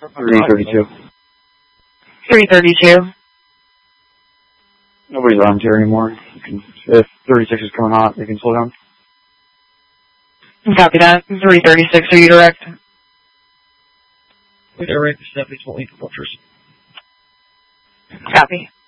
332. 332. Nobody's armed here anymore. If 36 is coming hot, they can slow down. Copy that. 336, are you direct? Direct, 70 Fortress. Copy.